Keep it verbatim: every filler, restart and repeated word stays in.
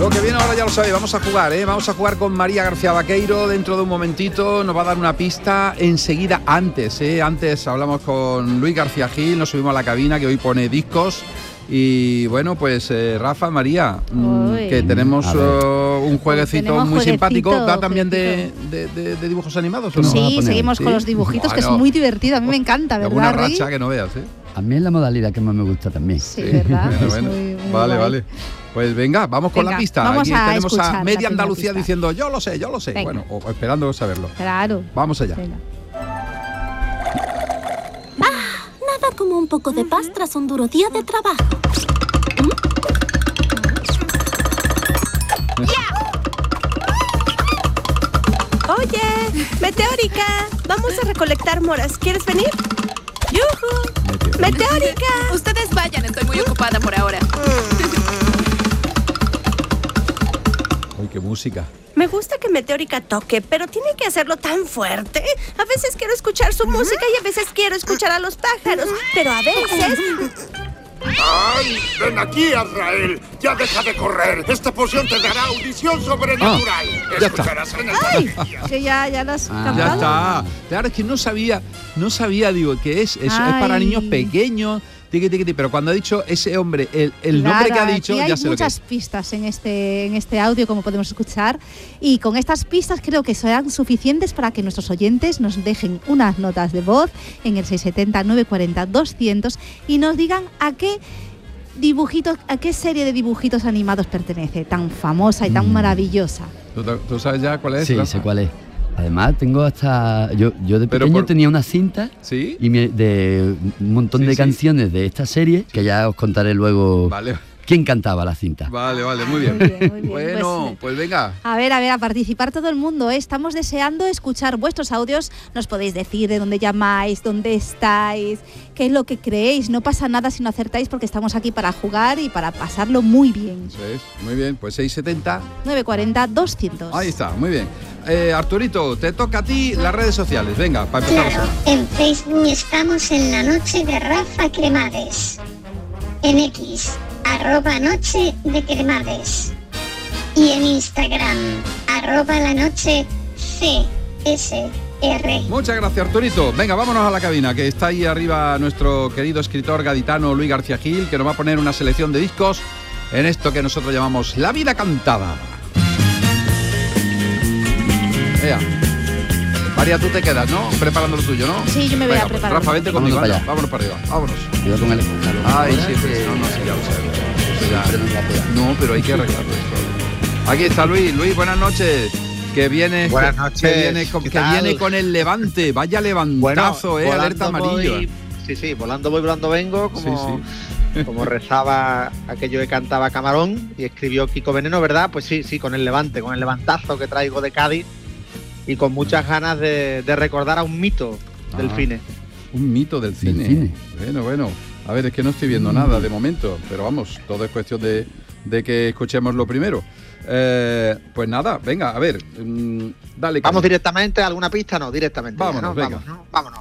Lo que viene ahora ya lo sabéis, vamos a jugar, ¿eh? Vamos a jugar con María García Vaqueiro dentro de un momentito, nos va a dar una pista enseguida. Antes, ¿eh? Antes hablamos con Luis García Gil, nos subimos a la cabina que hoy pone discos. Y bueno, pues eh, Rafa, María, mmm, que tenemos uh, un jueguecito tenemos muy jueguecito, simpático. ¿Da también de, de, de, de dibujos animados? ¿O no? Sí, seguimos ¿Sí? con los dibujitos, bueno, que es muy divertido. A mí me encanta, ¿verdad? Una racha que no veas, ¿eh? A mí es la modalidad que más me gusta también. Sí, ¿verdad? Bueno, bueno. Muy, muy vale, guay. vale. Pues venga, vamos venga, con la pista. Aquí a tenemos a media Andalucía diciendo yo lo sé, yo lo sé. Venga. Bueno, o esperando saberlo. Claro. Vamos allá. Venga. Ah, nada como un poco de paz tras un duro día de trabajo. ¿Mm? ¡Ya! Oye, Meteórica, vamos a recolectar moras. ¿Quieres venir? ¡Yujú! ¡Meteórica! Ustedes vayan, estoy muy ocupada por ahora. Uy, qué música. Me gusta que Meteórica toque, pero tiene que hacerlo tan fuerte. A veces quiero escuchar su música y a veces quiero escuchar a los pájaros, pero a veces... ¡Ay! ¡Ven aquí, Azrael! ¡Ya deja de correr! ¡Esta poción te dará audición sobrenatural! Ah, ya Escucharás en el... ¡Ay! Que ya, ya lo has ah, cantado. Ya está. Claro, es que no sabía, no sabía, digo, que es, es, es para niños pequeños. Tiqui, tiqui, tiqui, pero cuando ha dicho ese hombre, el, el claro, nombre que ha dicho, ya sé lo que es. Hay muchas pistas en este, en este audio, como podemos escuchar, y con estas pistas creo que serán suficientes para que nuestros oyentes nos dejen unas notas de voz en el seis siete cero, nueve cuatro cero, doscientos y nos digan a qué dibujitos, a qué serie de dibujitos animados pertenece, tan famosa y tan mm. maravillosa. ¿Tú, ¿Tú sabes ya cuál es? Sí, sé cuál es. Además, tengo hasta... Yo, yo de pequeño por... tenía una cinta ¿Sí? y me, de un montón sí, de sí. canciones de esta serie, que ya os contaré luego vale. quién cantaba la cinta. Vale, vale, muy bien. Muy bien, muy bien. Bueno, pues, pues venga. A ver, a ver, a participar todo el mundo, ¿eh? Estamos deseando escuchar vuestros audios. Nos podéis decir de dónde llamáis, dónde estáis, qué es lo que creéis. No pasa nada si no acertáis porque estamos aquí para jugar y para pasarlo muy bien. Eso es, muy bien. Pues seis siete cero, nueve cuatro cero, doscientos. Ahí está, muy bien. Eh, Arturito, te toca a ti las redes sociales. Venga, para empezar. Claro, en Facebook estamos en la noche de Rafa Cremades. En X, arroba noche de Cremades. Y en Instagram, arroba la noche C S R. Muchas gracias, Arturito. Venga, vámonos a la cabina, que está ahí arriba nuestro querido escritor gaditano Luis García Gil, que nos va a poner una selección de discos en esto que nosotros llamamos La Vida Cantada. Ea. María, tú te quedas, ¿no? Preparando lo tuyo, ¿no? Sí, yo me voy Venga, a preparar. Rafa, vente conmigo, para anda, vámonos para arriba, vámonos. Yo con el escándalo. Ay, sí, pues, no, no, sí, ya lo sabes. Ya. No, pero hay que arreglarlo esto. Aquí está Luis. Luis, buenas noches. Que viene, buenas noches. Que viene con, que viene con el Levante. Vaya levantazo, bueno, eh, alerta amarillo. Voy, sí, sí, volando voy, volando vengo, como... Sí, sí. Como rezaba aquello que cantaba Camarón y escribió Kiko Veneno, ¿verdad? Pues sí, sí, con el Levante, con el levantazo que traigo de Cádiz y con muchas ganas de, de recordar a un mito ah, del cine. Un mito del cine. del cine. Bueno, bueno. A ver, es que no estoy viendo mm. nada de momento, pero vamos, todo es cuestión de, de que escuchemos lo primero. Eh, pues nada, venga, a ver, mmm, dale. ¿Vamos directamente a alguna pista? No, directamente. Vámonos, ¿no? venga. Vamos, ¿no? Vámonos.